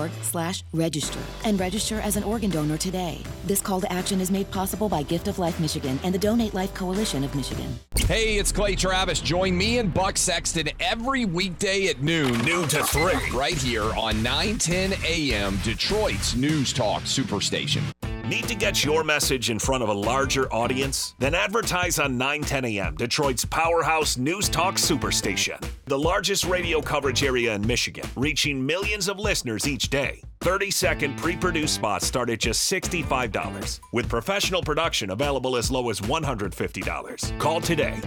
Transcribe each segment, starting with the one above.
claydtravis.org/register and register as an organ donor today. This call to action is made possible by Gift of Life Michigan and the Donate Life Coalition of Michigan. Hey, it's Clay Travis. Join me and Buck Sexton every weekday at noon to 3, right here on 910 AM, Detroit's News Talk Superstation. Need to get your message in front of a larger audience? Then advertise on 910 AM, Detroit's powerhouse News Talk Superstation. The largest radio coverage area in Michigan, reaching millions of listeners each day. 30-second pre-produced spots start at just $65, with professional production available as low as $150. Call today,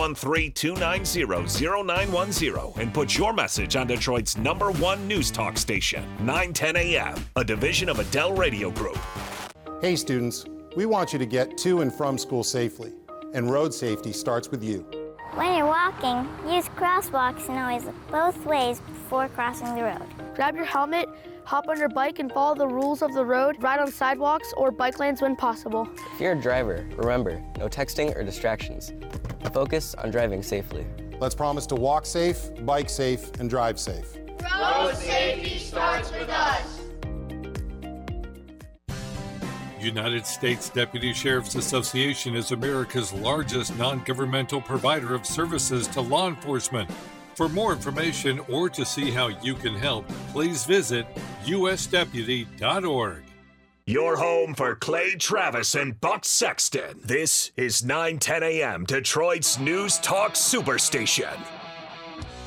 313-290-0910, and put your message on Detroit's #1 News Talk station, 910 AM, a division of Adele Radio Group. Hey students, we want you to get to and from school safely, and road safety starts with you. When you're walking, use crosswalks and always look both ways before crossing the road. Grab your helmet, hop on your bike and follow the rules of the road, ride on sidewalks or bike lanes when possible. If you're a driver, remember, no texting or distractions. Focus on driving safely. Let's promise to walk safe, bike safe, and drive safe. Road safety starts with us. United States Deputy Sheriff's Association is America's largest non-governmental provider of services to law enforcement. For more information or to see how you can help, please visit usdeputy.org. Your home for Clay Travis and Buck Sexton. This is 910 AM, Detroit's News Talk Superstation.